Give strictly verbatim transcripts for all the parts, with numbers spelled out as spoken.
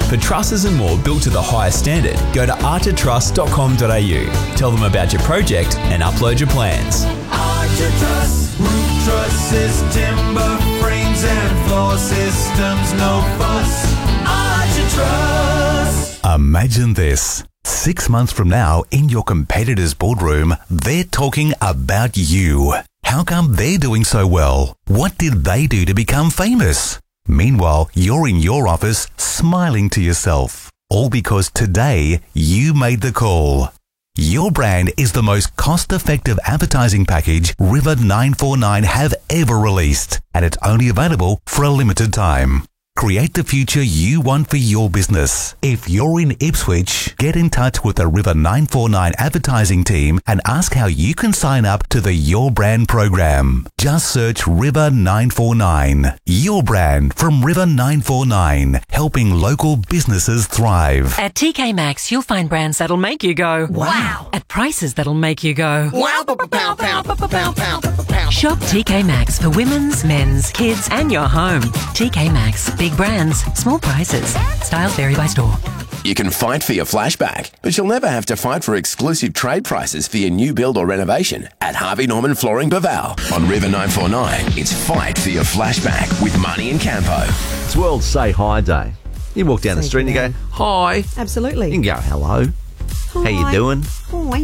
For trusses and more built to the highest standard, go to archer truss dot com dot a u. Tell them about your project and upload your plans. Archer Truss, roof trusses, timber frames and floor systems, no fuss. Archer Truss. Imagine this. Six months from now, in your competitor's boardroom, they're talking about you. How come they're doing so well? What did they do to become famous? Meanwhile, you're in your office smiling to yourself. All because today you made the call. Your brand is the most cost-effective advertising package River nine four nine have ever released, and it's only available for a limited time. Create the future you want for your business. If you're in Ipswich, get in touch with the River nine four nine advertising team and ask how you can sign up to the Your Brand program. Just search River nine four nine. Your Brand from River nine four nine, helping local businesses thrive. At T K Maxx, you'll find brands that'll make you go, wow, at prices that'll make you go, Wow, pow, pow, pow, pow, pow, pow. Shop T K Maxx for women's, men's, kids and your home. T K Maxx, big brands, small prices. Styles vary by store. You can fight for your flashback, but you'll never have to fight for exclusive trade prices for your new build or renovation at Harvey Norman Flooring Baval. On River nine four nine, it's Fight for Your Flashback with Marnie and Campo. It's World Say Hi Day. You walk down the Say street and you good go, hi. Absolutely. You can go, hello. How you Hi. doing? Hi.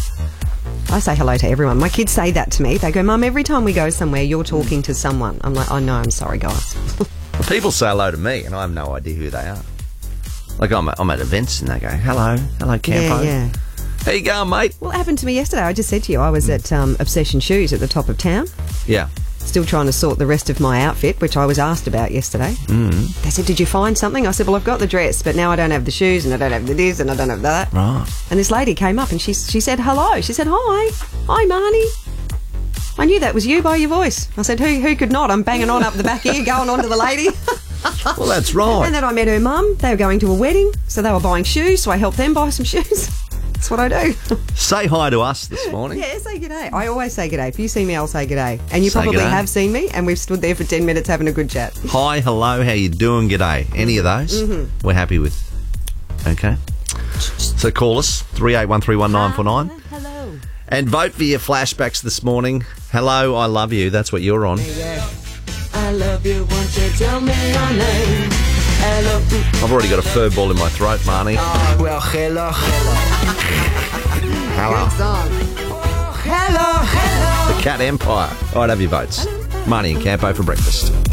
I say hello to everyone. My kids say that to me. They go, Mum, every time we go somewhere, you're talking to someone. I'm like, oh, no, I'm sorry, guys. People say hello to me and I have no idea who they are. Like I'm at, I'm at events and they go, hello, hello, Campo. Yeah, yeah. How you going, mate? Well, it happened to me yesterday. I just said to you, I was at um, Obsession Shoes at the top of town. Yeah. Still trying to sort the rest of my outfit, which I was asked about yesterday. Mm. They said, did you find something? I said, well, I've got the dress, but now I don't have the shoes and I don't have the this and I don't have that. Right. And this lady came up and she, she said, hello. She said, hi. Hi, Marnie. I knew that was you by your voice. I said, who who could not? I'm banging on up the back here, going on to the lady. Well, that's right. And then I met her mum. They were going to a wedding, so they were buying shoes, so I helped them buy some shoes. That's what I do. Say hi to us this morning. Yeah, say g'day. I always say g'day. If you see me, I'll say g'day. And you Say probably g'day. have seen me, and we've stood there for ten minutes having a good chat. Hi, hello, how you doing? G'day. Any of those? Mm-hmm. We're happy with. Okay. So call us, three eight one three one nine four nine. Hello. And vote for your flashbacks this morning. Hello, I love you. That's what you're on. I love you, won't you tell me your name? Hello. I've already got a fur ball in my throat, Marnie. Oh, well, hello, hello. Hello. Good song. Hello, hello. The Cat Empire. All right, have your votes. Marnie and Campo for breakfast.